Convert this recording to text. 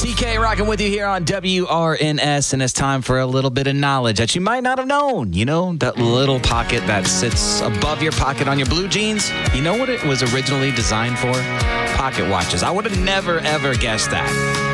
TK rocking with you here on WRNS, and it's time for a little bit of knowledge that you might not have known. You know, that little pocket that sits above your pocket on your blue jeans? You know what it was originally designed for? Pocket watches. I would have never, ever guessed that.